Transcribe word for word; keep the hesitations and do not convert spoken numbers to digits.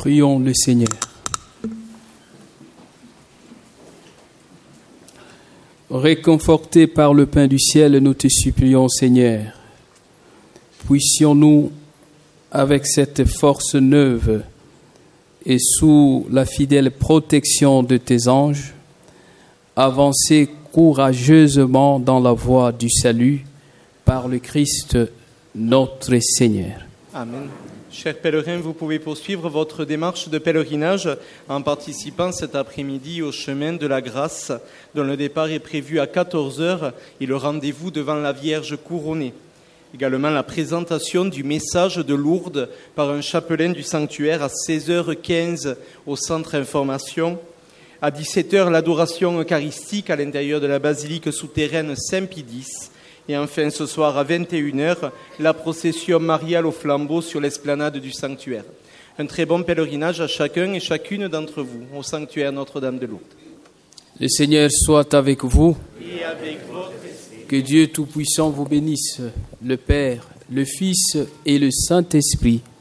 Prions le Seigneur. Réconfortés par le pain du ciel, nous te supplions, Seigneur. Puissions-nous, avec cette force neuve et sous la fidèle protection de tes anges, avancer courageusement dans la voie du salut par le Christ notre Seigneur. Amen. Chers pèlerins, vous pouvez poursuivre votre démarche de pèlerinage en participant cet après-midi au chemin de la grâce, dont le départ est prévu à quatorze heures et le rendez-vous devant la Vierge couronnée. Également la présentation du message de Lourdes par un chapelain du sanctuaire à seize heures quinze au centre information. À dix-sept heures, l'adoration eucharistique à l'intérieur de la basilique souterraine Saint-Pie-X. Et enfin, ce soir à vingt et une heures, la procession mariale au flambeau sur l'esplanade du sanctuaire. Un très bon pèlerinage à chacun et chacune d'entre vous au sanctuaire Notre-Dame de Lourdes. Le Seigneur soit avec vous. Et avec votre esprit. Que Dieu Tout-Puissant vous bénisse, le Père, le Fils et le Saint-Esprit.